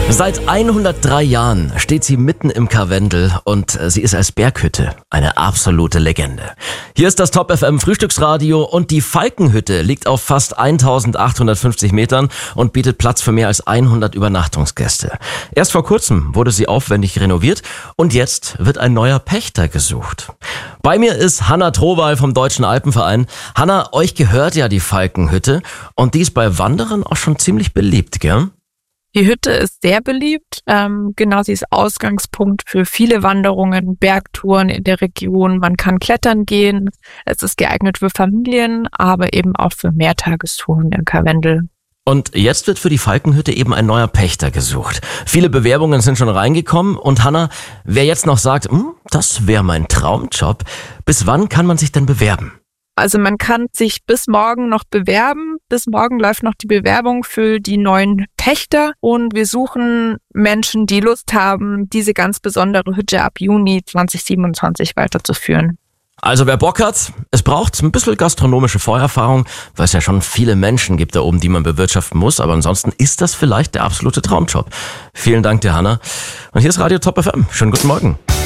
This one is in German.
Seit 103 Jahren steht sie mitten im Karwendel und sie ist als Berghütte eine absolute Legende. Hier ist das Top FM Frühstücksradio und die Falkenhütte liegt auf fast 1850 Metern und bietet Platz für mehr als 100 Übernachtungsgäste. Erst vor kurzem wurde sie aufwendig renoviert und jetzt wird ein neuer Pächter gesucht. Bei mir ist Hanna Trowal vom Deutschen Alpenverein. Hanna, euch gehört ja die Falkenhütte und die ist bei Wanderern auch schon ziemlich beliebt, gell? Die Hütte ist sehr beliebt. Sie ist Ausgangspunkt für viele Wanderungen, Bergtouren in der Region. Man kann klettern gehen. Es ist geeignet für Familien, aber eben auch für Mehrtagestouren im Karwendel. Und jetzt wird für die Falkenhütte eben ein neuer Pächter gesucht. Viele Bewerbungen sind schon reingekommen. Und Hanna, wer jetzt noch sagt, das wäre mein Traumjob, bis wann kann man sich denn bewerben? Also man kann sich bis morgen noch bewerben. Bis morgen läuft noch die Bewerbung für die neuen Pächter und wir suchen Menschen, die Lust haben, diese ganz besondere Hütte ab Juni 2027 weiterzuführen. Also wer Bock hat, es braucht ein bisschen gastronomische Vorerfahrung, weil es ja schon viele Menschen gibt da oben, die man bewirtschaften muss, aber ansonsten ist das vielleicht der absolute Traumjob. Vielen Dank dir, Hanna. Und hier ist Radio Top FM. Schönen guten Morgen.